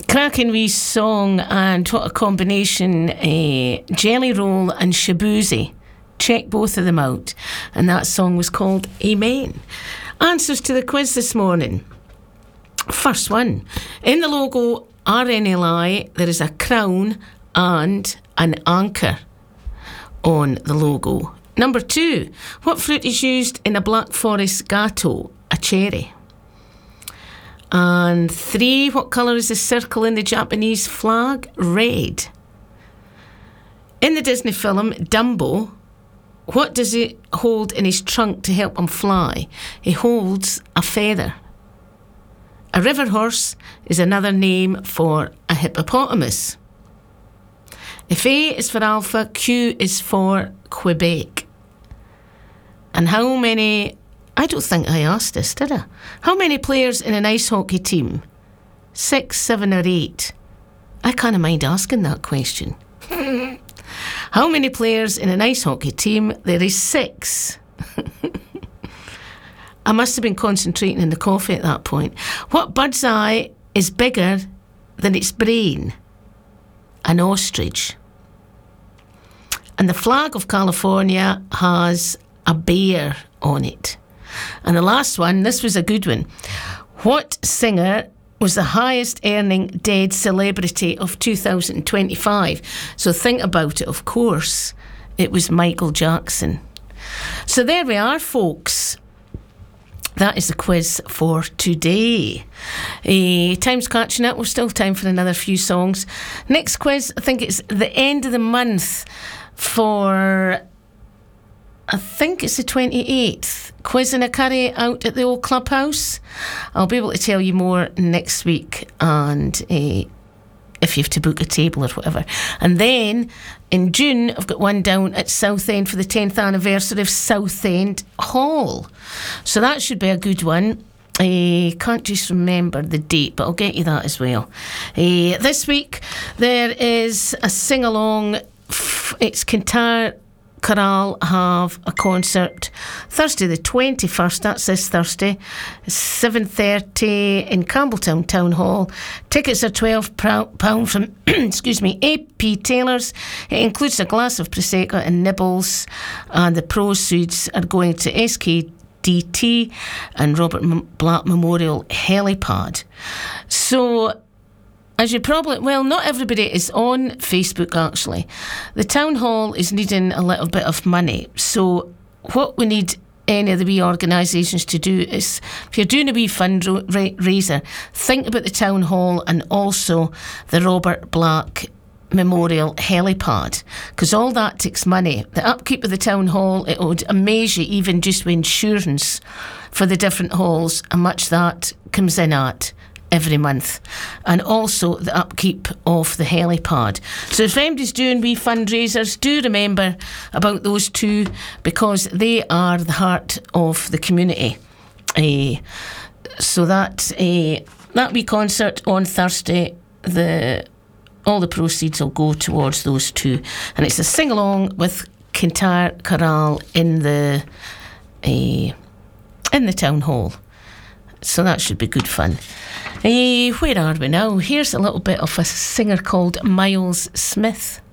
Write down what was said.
Cracking wee song, and what a combination. Jelly Roll and Shabuzi. Check both of them out. And that song was called Amen. Answers to the quiz this morning. First one. In the logo RNLI, there is a crown and an anchor on the logo. Number 2. What fruit is used in a Black Forest gateau? A cherry. And 3, what colour is the circle in the Japanese flag? Red. In the Disney film Dumbo, what does he hold in his trunk to help him fly? He holds a feather. A river horse is another name for a hippopotamus. If A is for Alpha, Q is for Quebec. And how many... I don't think I asked this, did I? How many players in an ice hockey team? 6, 7 or 8? I kind of mind asking that question. How many players in an ice hockey team? There is 6. I must have been concentrating on the coffee at that point. What bird's eye is bigger than its brain? An ostrich. And the flag of California has a bear on it. And the last one, this was a good one. What singer was the highest earning dead celebrity of 2025? So think about it, of course. It was Michael Jackson. So there we are, folks. That is the quiz for today. Time's catching up. We're still time for another few songs. Next quiz, I think it's the end of the month for... I think it's the 28th. Quiz and a curry out at the old clubhouse. I'll be able to tell you more next week, and if you have to book a table or whatever. And then in June, I've got one down at Southend for the 10th anniversary of Southend Hall. So that should be a good one. Can't just remember the date, but I'll get you that as well. This week, there is a sing-along. It's Kintyre Chorale have a concert Thursday the 21st, that's this Thursday, 7:30 in Campbelltown Town Hall. Tickets are £12 from AP Taylors. It includes a glass of Prosecco and nibbles, and the proceeds are going to SKDT and Robert Black Memorial Helipad. So as you probably... Well, not everybody is on Facebook, actually. The Town Hall is needing a little bit of money. So what we need any of the wee organisations to do is, if you're doing a wee fundraiser, think about the Town Hall and also the Robert Black Memorial Helipad, because all that takes money. The upkeep of the Town Hall, it would amaze you, even just with insurance for the different halls, how much that comes in at every month, and also the upkeep of the helipad. So if anybody's doing wee fundraisers, do remember about those two, because they are the heart of the community. So that wee concert on Thursday, all the proceeds will go towards those two, and it's a sing along with Kintyre Chorale in the Town Hall. So that should be good fun. Where are we now? Here's a little bit of a singer called Miles Smith.